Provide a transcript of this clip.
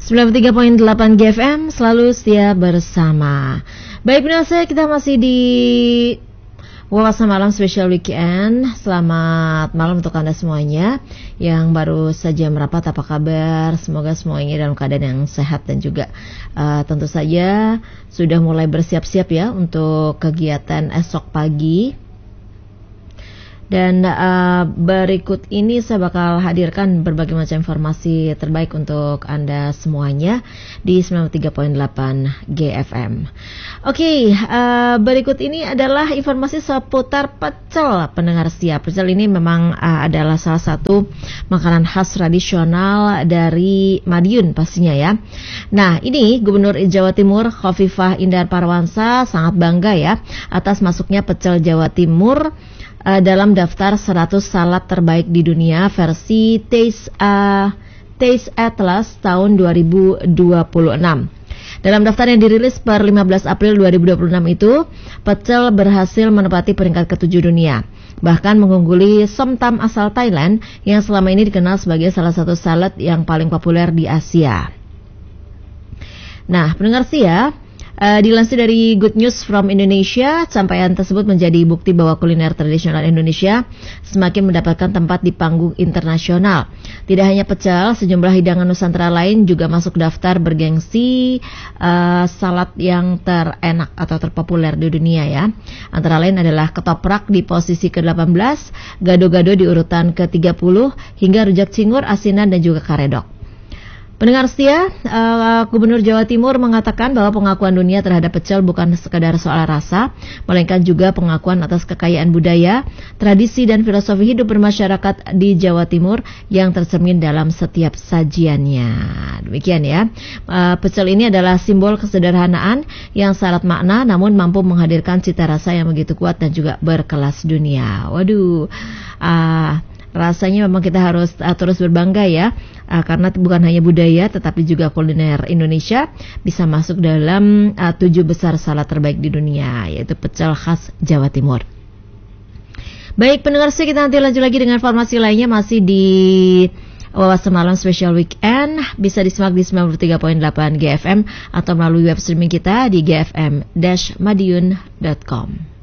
93.8 GFM selalu setia bersama. Baik pendengar, kita masih di Wawasan Malam Special Weekend. Selamat malam untuk Anda semuanya yang baru saja merapat. Apa kabar? Semoga semuanya dalam keadaan yang sehat dan juga tentu saja sudah mulai bersiap-siap ya untuk kegiatan esok pagi. Dan berikut ini saya bakal hadirkan berbagai macam informasi terbaik untuk Anda semuanya di 93.8 GFM. Oke, berikut ini adalah informasi seputar pecel pendengar setia. Pecel ini memang adalah salah satu makanan khas tradisional dari Madiun pastinya ya. Nah, ini Gubernur Jawa Timur Khofifah Indar Parawansa sangat bangga ya atas masuknya pecel Jawa Timur dalam daftar 100 salad terbaik di dunia versi Taste Atlas tahun 2026. Dalam daftar yang dirilis per 15 April 2026 itu, pecel berhasil menempati peringkat ke-7 dunia. Bahkan mengungguli somtam asal Thailand yang selama ini dikenal sebagai salah satu salad yang paling populer di Asia. Nah, pendengar setia, dilansir dari Good News from Indonesia, capaian tersebut menjadi bukti bahwa kuliner tradisional Indonesia semakin mendapatkan tempat di panggung internasional. Tidak hanya pecel, sejumlah hidangan Nusantara lain juga masuk daftar bergengsi salad yang terenak atau terpopuler di dunia ya. Antara lain adalah ketoprak di posisi ke-18, gado-gado di urutan ke-30, hingga rujak cingur, asinan dan juga karedok. Pendengar setia, Gubernur Jawa Timur mengatakan bahwa pengakuan dunia terhadap pecel bukan sekadar soal rasa, melainkan juga pengakuan atas kekayaan budaya, tradisi dan filosofi hidup bermasyarakat di Jawa Timur yang tercermin dalam setiap sajiannya. Demikian ya. Pecel ini adalah simbol kesederhanaan yang syarat makna namun mampu menghadirkan cita rasa yang begitu kuat dan juga berkelas dunia. Waduh, rasanya memang kita harus terus berbangga ya, karena bukan hanya budaya tetapi juga kuliner Indonesia bisa masuk dalam 7 besar salad terbaik di dunia, yaitu pecel khas Jawa Timur. Baik pendengar, kita nanti lanjut lagi dengan informasi lainnya masih di Wawasan Malam Special Weekend. Bisa disimak di 93.8 GFM atau melalui web streaming kita di gfm-madiun.com.